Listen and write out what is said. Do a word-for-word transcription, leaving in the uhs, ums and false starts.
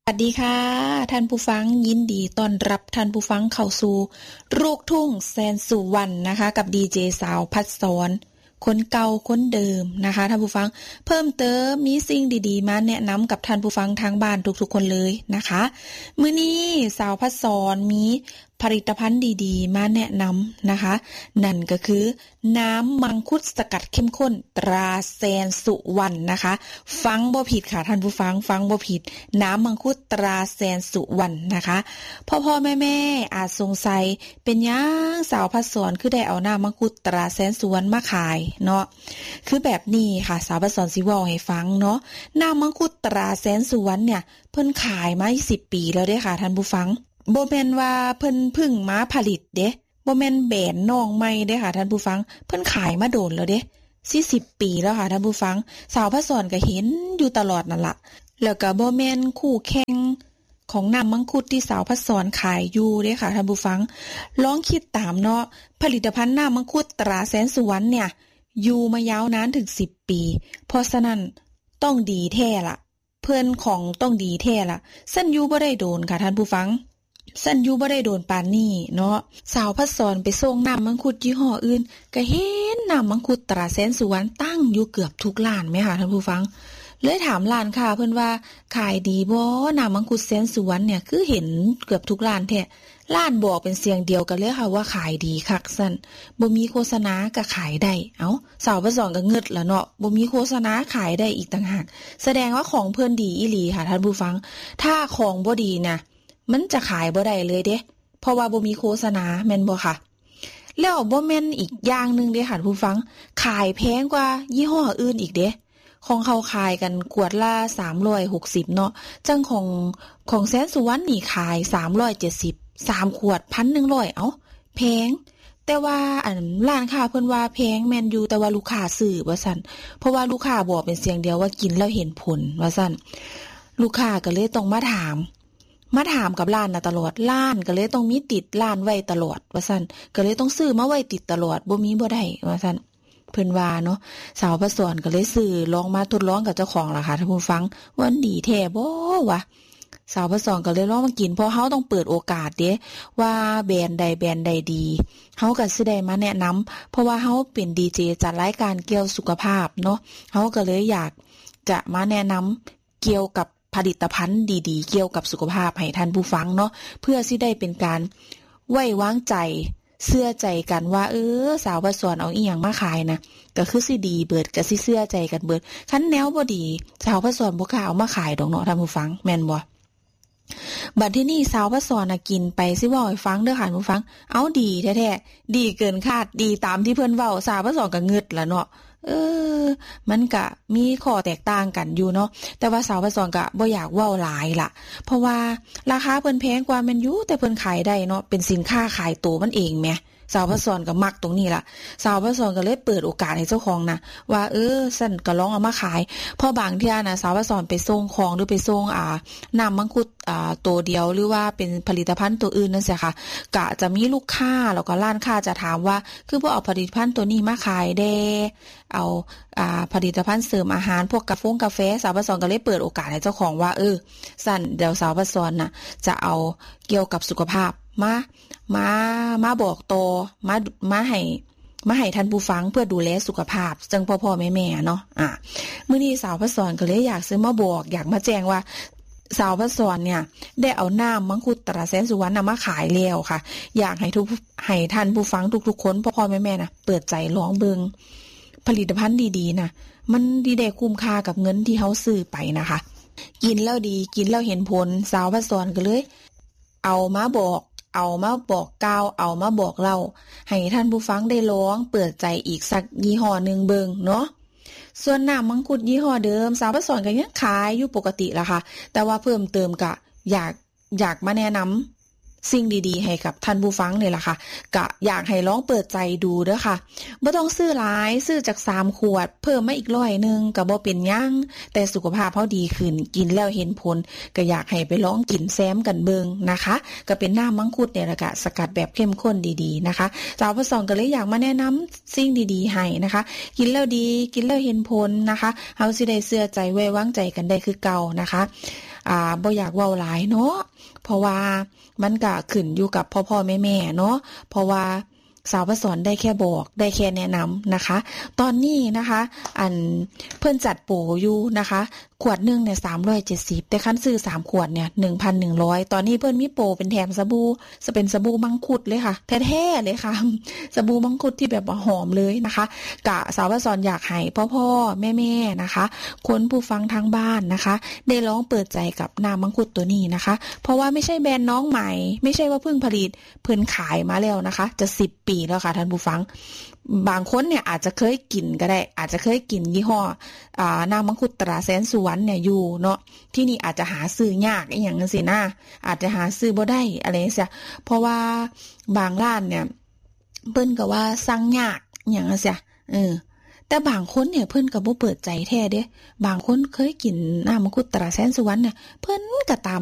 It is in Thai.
สวัสดีค่ะท่านผู้ฟังยินดีต้อนรับท่านผู้ฟังเข้าสู่ลูกทุ่งแสนสุวรรณนะคะกับดีเจสาวพัดสอนคนเก่าคนเดิมนะคะท่านผู้ฟังเพิ่มเติมมีสิ่งดีๆมาแนะนำกับท่านผู้ฟังทางบ้านทุกๆคนเลยนะคะมื้อนี้สาวพัดสอนมีผลิตภัณฑ์ดีๆมาแนะนำนะคะนั่นก็คือน้ำมังคุดสกัดเข้มข้นตราแสนสุวรรณนะคะฟังบ่ผิดค่ะท่านผู้ฟังฟังบ่ผิดน้ำมังคุดตราแสนสุวรรณนะคะพ่อพ่อแม่แม่อาจสงสัยเป็นยังสาวพัดสอนคือได้เอาน้ำมังคุดตราแสนสุวรรณมาขายเนาะคือแบบนี้ค่ะสาวพัดสอนสิเว้าให้ฟังเนาะน้ำมังคุดตราแสนสุวรรณเนี่ยเพิ่นขายมาสิบปีแล้วเด้ค่ะท่านผู้ฟังบ่แม่นว่าเพิ่นพึ่งมาผลิตเด้บ่แม่นแบรนด์น้องใหม่เด้ค่ะท่านผู้ฟังเพิ่นขายมาโดนแล้วเด้สี่สิบปีแล้วค่ะท่านผู้ฟังสาวพัดสอนก็เห็นอยู่ตลอดนั่นล่ะแล้วก็บ่แม่นคู่แข่งของน้ำมังคุดที่สาวพัดสอนขายอยู่เด้ค่ะท่านผู้ฟังลองคิดตามเนาะผลิตภัณฑ์น้ำมังคุดตราแสนสุวรรณเนี่ยอยู่มายาวนานถึงสิบปีเพราะฉะนั้นต้องดีแท้ล่ะเพิ่นของต้องดีแท้ล่ะซั่นอยู่บ่ได้โดนค่ะท่านผู้ฟังสันอยู่บ่ได้โดนปานนี้เนาะสาวพัดสอนไปส่งน้ำมังคุดยี่ห้ออื่นก็เห็นน้ำมังคุดตราแสนสุวรรณตั้งอยู่เกือบทุกร้านแม่ค่ะท่านผู้ฟังเลยถามร้านค้าเพิ่นว่าขายดีบ่น้ำมังคุดแสนสุวรรณเนี่ยคือเห็นเกือบทุกร้านแท้ร้านบอกเป็นเสียงเดียวกันเลยค่ะว่าขายดีคักซั่นบ่มีโฆษณาก็ขายได้เอ้าสาวพัดสอนก็เงิดแล้วเนาะบ่มีโฆษณาขายได้อีกต่างหากแสดงว่าของเพิ่นดีอีหลีค่ะท่านผู้ฟังถ้าของบ่ดีนะมันจะขายบ่ได้เลยเด้เพราะว่าบ่มีโฆษณาแม่นบ่ค่ะแล้วบ่แม่นอีกอย่างนึงเด้ค่ะผู้ฟังขายแพงกว่ายี่ห้ออื่นอีกเด้ของเขาขายกันขวดละสามร้อยหกสิบเนาะจังของของแสนสุวรรณนี่ขายสามร้อยเจ็ดสิบ สามขวด หนึ่งพันหนึ่งร้อย เอ้าแพงแต่ว่าอันร้านค้าเพิ่นว่าแพงแม่นอยู่แต่ว่าลูกค้าซื้อว่าซั่นเพราะว่าลูกค้าบอกเป็นเสียงเดียวว่ากินแล้วเห็นผลว่าซั่นลูกค้าก็เลยต้องมาถามมาถามกับร้านน่ะตลอดร้านก็เลยต้องมีติดร้านไว้ตลอดว่าซั่นก็เลยต้องซื้อมาไว้ติดตลอดบ่มีบ่ได้ว่าซั่นเพิ่นว่าเนาะสาวประสอนก็เลยซื้อลองมาทดลองกับเจ้าของล่ะค่ะท่านผู้ฟังว่ามันดีแท้บ่วะสาวประสอนก็เลยลองมากินเพราะเฮาต้องเปิดโอกาสเด้ว่าแบรนด์ใดแบรนด์ใดดีเฮาก็สิได้มาแนะนำเพราะว่าเฮาเป็นดีเจจัดรายการเกี่ยวสุขภาพเนาะเฮาก็เลยอยากจะมาแนะนำเกี่ยวกับผลิตภัณฑ์ดีๆเกี่ยวกับสุขภาพให้ท่านผู้ฟังเนาะเพื่อสิได้เป็นการไว้วางใจเชื่อใจกันว่าเออสาวประสอนเอาอีหยังมาขายนะก็คือสิดีเบิดก็สิเชื่อใจกันเบิดคันแนวบ่ดีสาวประสอนบ่กล้าเอามาขายดอกเนาะท่านผู้ฟังแม่นบ่บัดที่นี่สาวประสอนน่ะกินไปสิเว้าให้ฟังเด้อค่ะท่านผู้ฟังเอาดีแท้ๆดีเกินคาดดีตามที่เพิ่นเว้าสาวประสอนก็งึดล่ะเนาะเออมันก็มีข้อแตกต่างกันอยู่เนาะแต่ว่าสาวประสอนก็บ่อยากเว้าหลายล่ะเพราะว่าราคาเพิ่นแพงกว่าแม่นอยู่แต่เพิ่นขายได้เนาะเป็นสินค้าขายตัวมันเองแหมสาวประสอนก็มักตรงนี้ล่ะสาวประสอนก็เลยเปิดโอกาสให้เจ้าของนะว่าเออซั่นก็ลองเอามาขายพอบางเที่ยน่ะสาวประสอนไปส่งของหรือไปส่งอ่าน้ำมังคุดอ่าตัวเดียวหรือว่าเป็นผลิตภัณฑ์ตัวอื่นนั่นสิค่ะก็จะมีลูกค้าแล้วก็ร้านค้าจะถามว่าคือบ่เอาผลิตภัณฑ์ตัวนี้มาขายแดเอาอ่าผลิตภัณฑ์เสริมอาหารพวกกาแฟกาแฟสาวประสอนก็เลยเปิดโอกาสให้เจ้าของว่าเออซั่นเดี๋ยวสาวประสอนน่ะจะเอาเกี่ยวกับสุขภาพมามามาบอกต่อมามาให้มาให้ท่านผู้ฟังเพื่อดูแลสุขภาพจังพ่อๆแม่ๆเนาะอ่ะมื้อนี้สาวประสอนก็เลยอยากซื้อมาบอกอยากมาแจ้งว่าสาวประสอนเนี่ยได้เอาน้ำมังคุดตราแสนสุวรรณมาขายแล้วค่ะอยากให้ทุกให้ท่านผู้ฟังทุกๆคนพ่อๆแม่ๆนะเปิดใจลองเบิ่งผลิตภัณฑ์ดีๆนะมันดีได้คุ้มค่ากับเงินที่เฮาซื้อไปนะคะกินแล้วดีกินแล้วเห็นผลสาวประสอนก็เลยเอามาบอกเอามาบอกกล่าวเอามาบอกเล่าให้ท่านผู้ฟังได้ลองเปิดใจอีกสักยี่ห้อนึงเบิ่งเนาะส่วนน้ำมังคุดยี่ห้อเดิมสาวประสอนก็ยังขายอยู่ปกติล่ะค่ะแต่ว่าเพิ่มเติมก็อยากอยากมาแนะนำสิ่งดีๆให้กับท่านผู้ฟังนี่ล่ะค่ะก็อยากให้ลองเปิดใจดูเด้อค่ะบ่ต้องซื้อหลายซื้อจากสามขวดเพิ่มมาอีกร้อยนึงก็บ่เป็นหยังแต่สุขภาพเฮาดีขึ้นกินแล้วเห็นผลก็อยากให้ไปลองกินแซมกันเบิ่งนะคะก็เป็นน้ำมังคุดเนี่ยล่ะค่ะสกัดแบบเข้มข้นดีๆนะคะสาวประสอนก็เลยอยากมาแนะนำสิ่งดีๆให้นะคะกินแล้วดีกินแล้วเห็นผลนะคะเฮาสิได้เชื่อใจไว้วางใจกันได้คือเก่านะคะอ่าบ่อยากเว้าหลายเนาะเพราะว่ามันก็ขึ้นอยู่กับพ่อๆแม่ๆเนาะเพราะว่าสาวพสอนได้แค่บอกได้แค่แนะนำนะคะตอนนี้นะคะอันเพิ่นจัดโปรอยู่นะคะขวดนึงเนี่ยสามร้อยเจ็ดสิบแต่คันซื้อสามขวดเนี่ย หนึ่งพันหนึ่งร้อย ตอนนี้เพิ่นมีโปรเป็นแถมสบู่จะเป็นสบู่มังคุดเลยค่ะแท้ๆเลยค่ะสบู่มังคุดที่แบบว่าหอมเลยนะคะกะสาวพสอนอยากให้พ่อๆแม่ๆนะคะคนผู้ฟังทางบ้านนะคะได้ลองเปิดใจกับน้ำมังคุดตัวนี้นะคะเพราะว่าไม่ใช่แบรนด์น้องใหม่ไม่ใช่ว่าเพิ่งผลิตเพิ่นขายมาแล้วนะคะจะสิบปีแล้วค่ะท่านผู้ฟังบางคนเนี่ยอาจจะเคยกินก็ได้อาจจะเคยกินยี่ห้ออ่าน้ำมังคุดตราแสนสุวรรณเนี่ยอยู่เนาะที่นี่อาจจะหาซื้อยากอีหยังจังซี่นะอาจจะหาซื้อบ่ได้อะไรจังซี่เพราะว่าบางร้านเนี่ยเพิ่นก็ว่าสั่งยากอีหยังจังซี่เออแต่บางคนเนี่ยเพิ่นก็บ่เปิดใจแท้เด้บางคนเคยกินน้ำมังคุดตราแสนสุวรรณเนี่ยเพิ่นก็ตาม